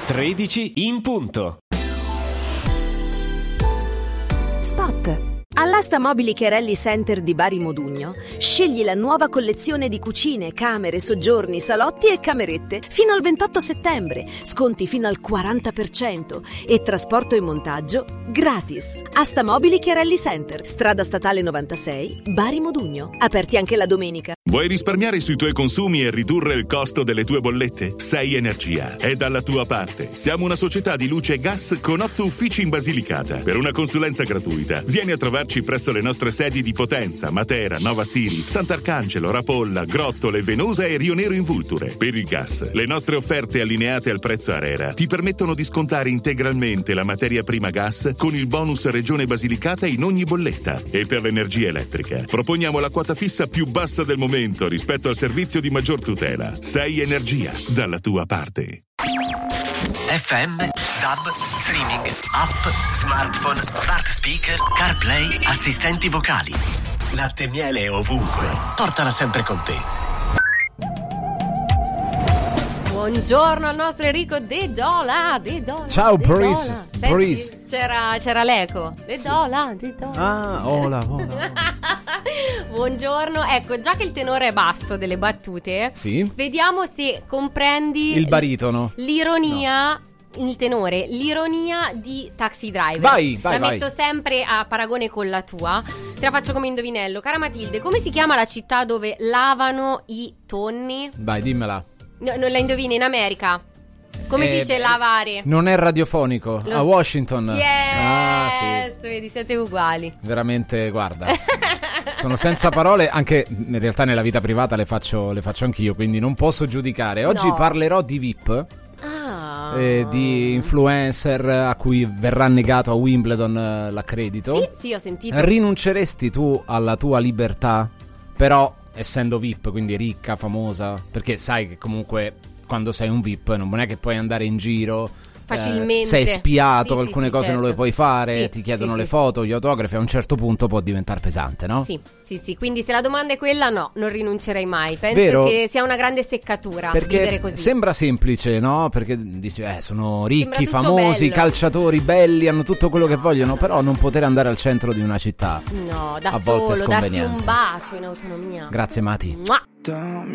13 in punto. Spot. All'asta Mobili Chiarelli Center di Bari Modugno scegli la nuova collezione di cucine, camere, soggiorni, salotti e camerette fino al 28 settembre, sconti fino al 40% e trasporto e montaggio gratis. Asta Mobili Chiarelli Center, strada statale 96, Bari Modugno, aperti anche la domenica. Vuoi risparmiare sui tuoi consumi e ridurre il costo delle tue bollette? Sei Energia è dalla tua parte. Siamo una società di luce e gas con 8 uffici in Basilicata. Per una consulenza gratuita, vieni a trovarci presso le nostre sedi di Potenza, Matera, Nova Siri, Sant'Arcangelo, Rapolla, Grottole, Venosa e Rio Nero in Vulture. Per il gas, le nostre offerte allineate al prezzo ARERA ti permettono di scontare integralmente la materia prima gas con il bonus Regione Basilicata in ogni bolletta. E per l'energia elettrica, proponiamo la quota fissa più bassa del momento rispetto al servizio di maggior tutela. Sei Energia, dalla tua parte. FM, DAB, streaming, app, smartphone, smart speaker, CarPlay, assistenti vocali. Latte e miele ovunque. Portala sempre con te. Buongiorno al nostro Enrico De Dola. Ciao, De Boris. Dola. Senti, Boris. c'era l'eco. De Dola. Ah, hola. Buongiorno. Ecco, già che il tenore è basso delle battute, Sì. vediamo se comprendi Il baritono. l'ironia. No. Il tenore, l'ironia di Taxi Driver. Vai. Metto sempre a paragone con la tua. Te la faccio come indovinello. Cara Matilde, come si chiama la città dove lavano i tonni? Vai, dimmela. No, non la indovini, in America. Come si dice lavare? Non è radiofonico. A Washington. Yes, Ah, sì. vedi, siete uguali. Veramente, guarda. Sono senza parole, anche in realtà nella vita privata le faccio anch'io, quindi non posso giudicare. Oggi parlerò di VIP. Di influencer a cui verrà negato a Wimbledon l'accredito. Sì, ho sentito. Rinunceresti tu alla tua libertà, però essendo VIP, quindi ricca, famosa? Perché sai che comunque quando sei un VIP non è che puoi andare in giro facilmente, sei spiato, sì, alcune sì, cose certo. non le puoi fare, Sì, ti chiedono sì, le sì. foto, gli autografi, a un certo punto può diventare pesante, no? Sì, quindi se la domanda è quella, no, non rinuncerei mai. Penso Vero? che sia una grande seccatura Perché vivere così. sembra semplice, no? Perché dici, sono ricchi, Sembra tutto famosi, bello. calciatori belli, hanno tutto quello che vogliono, però non poter andare al centro di una città No, da a volte è solo, darsi sconveniente. un bacio in autonomia. Grazie Mati. Mua. Don't